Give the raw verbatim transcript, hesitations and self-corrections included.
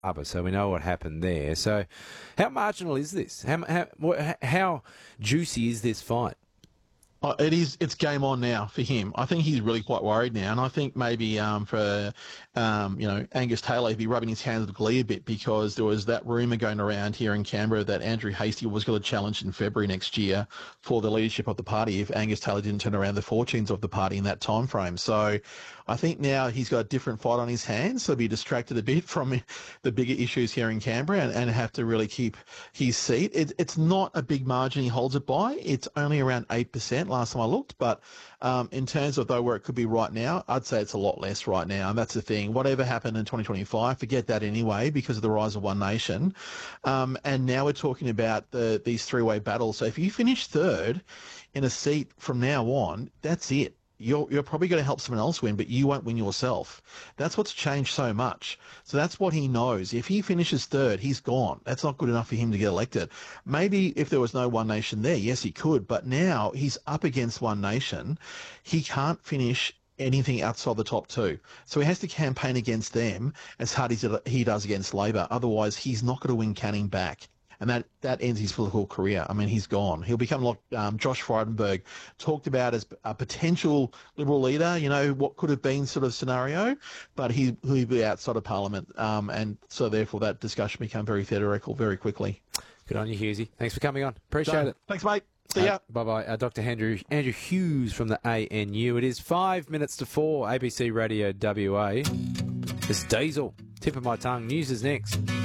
Barber, so we know what happened there. So how marginal is this? How, how, what, how juicy is this fight? Oh, it is. It's game on now for him. I think he's really quite worried now, and I think maybe um, for um, you know Angus Taylor, he'd be rubbing his hands with glee a bit because there was that rumor going around here in Canberra that Andrew Hastie was going to challenge in February next year for the leadership of the party if Angus Taylor didn't turn around the fortunes of the party in that time frame. So I think now he's got a different fight on his hands, so he'll be distracted a bit from the bigger issues here in Canberra and, and have to really keep his seat. It, it's not a big margin he holds it by. It's only around eight percent last time I looked, but um, in terms of though where it could be right now, I'd say it's a lot less right now, and that's the thing. Whatever happened in twenty twenty-five, forget that anyway because of the rise of One Nation, um, and now we're talking about the these three-way battles. So if you finish third in a seat from now on, that's it. You're, you're probably going to help someone else win, but you won't win yourself. That's what's changed so much. So that's what he knows. If he finishes third, he's gone. That's not good enough for him to get elected. Maybe if there was no One Nation there, yes, he could. But now he's up against One Nation. He can't finish anything outside the top two. So he has to campaign against them as hard as he does against Labor. Otherwise, he's not going to win Canning back. And that, that ends his political career. I mean, he's gone. He'll become like um, Josh Frydenberg, talked about as a potential Liberal leader, you know, what could have been sort of scenario, but he, he'll be outside of Parliament. Um, and so therefore that discussion became very theoretical very quickly. Good on you, Hughesy. Thanks for coming on. Appreciate so, it. Thanks, mate. See ya. Uh, bye-bye. Uh, Doctor Andrew, Andrew Hughes from the A N U. It is five minutes to four, A B C Radio W A. It's Diesel. Tip of my tongue. News is next.